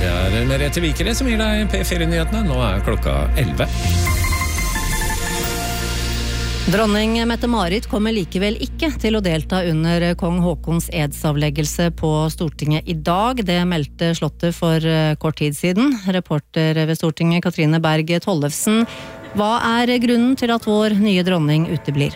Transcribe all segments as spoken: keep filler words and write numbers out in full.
Det er Merete Vikere som gir deg P fire-nyhetene. Nå er klokka elleve. Dronning Mette-Marit kommer likevel ikke til å delta under kong Haakons edsavleggelse på Stortinget i dag. Det meldte Slottet for kort tid siden. Reporter ved Stortinget Katrine Berg Tollefsen. Hva er grunnen til at vår nye dronning uteblir?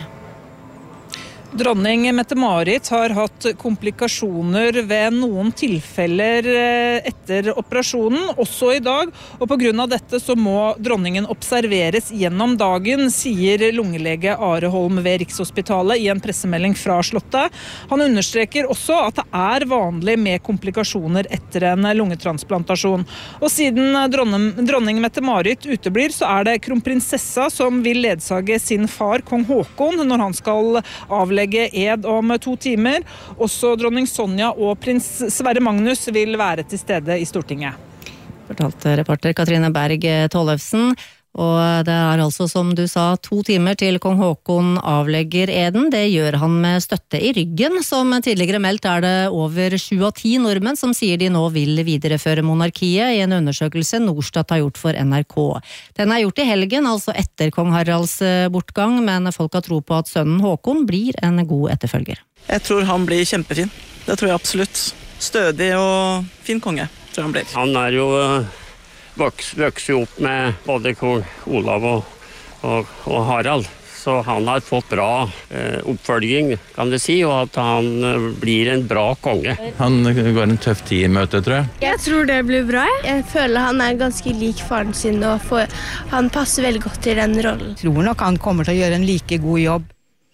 Dronning Mette-Marit har hatt komplikasjoner ved noen tilfeller etter operasjonen, også i dag, og på grunn av dette så må dronningen observeres gjennom dagen, sier lungelege Are Holm ved Rikshospitalet i en pressemelding fra Slottet. Han understreker også at det er vanlig med komplikasjoner etter en lungetransplantasjon. Og siden dronning, dronning Mette-Marit uteblir, så er det kronprinsessa som vil ledsage sin far, kong Haakon, når han skal avlegge ed om to timer. Også dronning Sonja og prins Sverre Magnus vil være til stede i Stortinget. Fortalte reporter Katrine Berg Tollefsen. Og det er altså, som du sa, to timer til kong Haakon avlegger eden. Det gjør han med støtte i ryggen. Som tidligere meldt er det over sju av ti nordmenn som sier de nå vil videreføre monarkiet i en undersøkelse Norstat har gjort for N R K. Den er gjort i helgen, altså etter kong Haralds bortgang, men folk har tro på at sønnen Haakon blir en god etterfølger. Jeg tror han blir kjempefin. Det tror jeg absolutt. Stødig og fin konge, tror jeg han blir. Han er jo vokste jo opp med både kong Olav og, og, og Harald, så han har fått bra eh, oppfølging, kan du si, og at han eh, blir en bra konge. Han går en tøff tid i møte, tror jeg. Jeg tror det blir bra. Jeg føler han er ganske lik faren sin, og for, han passer veldig godt til den rollen. Jeg tror nok han kommer til å gjøre en like god jobb.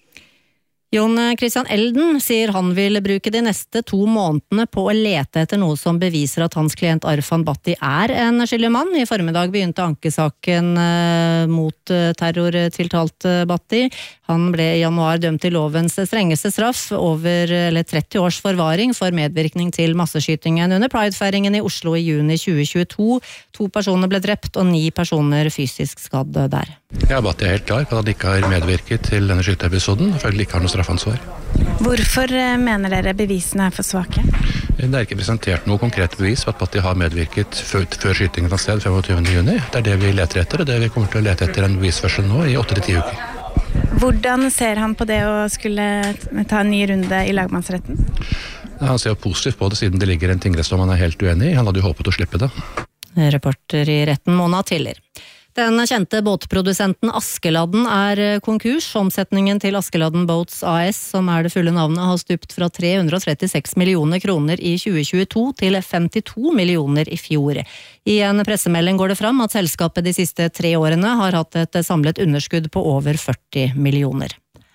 Jon Christian Elden sier han vil bruke de neste to månedene på å lete etter noe som beviser at hans klient Arfan Bhatti er en skyldig mann. I formiddag begynte ankesaken mot terrortiltalt Bhatti. Han ble i januar dømt til lovens strengeste straff, over eller tretti års forvaring for medvirkning til masseskytingen under Pride-feiringen i Oslo i juni tjue tjueto. To personer ble drept og ni personer fysisk skadd der. Ja, Bhatti er helt klar på at han ikke har medvirket til denne skyteepisoden, og følgelig ikke har noe straffansvar. Hvorfor mener dere bevisene er for svake? Det er ikke presentert noe konkret bevis på at Bhatti har medvirket før, før skytingen av sted femogtyvende juni. Det er det vi leter etter, og det vi kommer til å lete etter en bevisførsel nå i åtte til ti uker. Hvordan ser han på det å skulle ta en ny runde i lagmannsretten? Han ser jo positivt på det, siden det ligger en tingrettsdom han er helt uenig i. Han hadde jo håpet å slippe det. Reporter i retten Mona Tiller. Den kjente båtprodusenten Askeladden er konkurs. Omsetningen til Askeladden Boats A S, som er det fulle navnet, har stupt fra tre hundre og trettiseks millioner kroner i tjue tjueto til femtito millioner i fjor. I en pressemelding går det fram at selskapet de siste tre årene har hatt et samlet underskudd på over førti millioner.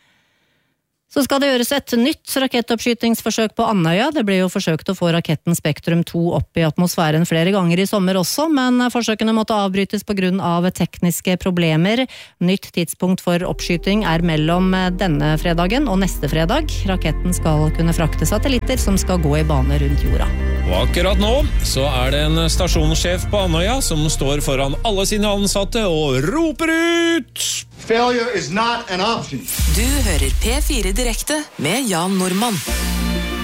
Så skal det gjøres et nytt rakettoppskytingsforsøk på Andøya. Det ble jo forsøkt å få raketten Spektrum to opp i atmosfæren flere ganger i sommer også, men forsøkene måtte avbrytes på grunn av tekniske problemer. Nytt tidspunkt for oppskyting er mellom denne fredagen og neste fredag. Raketten skal kunne frakte satellitter som skal gå i bane rundt jorda. Og akkurat nå så er det en stasjonssjef på Andøya som står foran alle sine ansatte og roper ut: Failure is not an option. Du hører P fire direkte med Jan Normann.